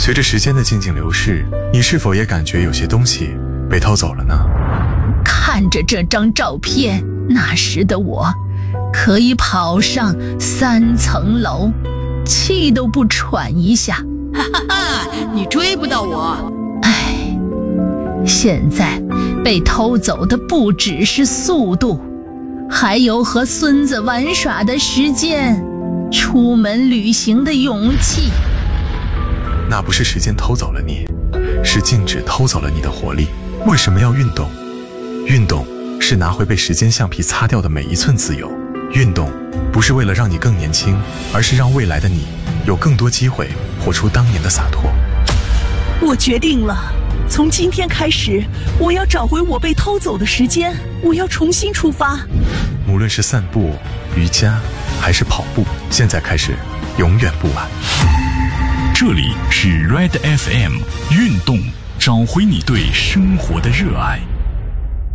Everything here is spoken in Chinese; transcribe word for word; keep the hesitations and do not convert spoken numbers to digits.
随着时间的静静流逝，你是否也感觉有些东西被偷走了呢？ 看着这张照片，那时的我可以跑上三层楼，气都不喘一下。 哈哈哈，你追不到我。 唉，现在被偷走的不只是速度，还有和孙子玩耍的时间，出门旅行的勇气。 那不是时间偷走了你，是静止偷走了你的活力。为什么要运动？运动是拿回被时间橡皮擦掉的每一寸自由。运动不是为了让你更年轻，而是让未来的你有更多机会活出当年的洒脱。 我决定了，从今天开始，我要找回我被偷走的时间，我要重新出发。 无论是散步、瑜伽还是跑步，现在开始，永远不晚。 这里是 Red F M， 运动，找回你对生活的热爱。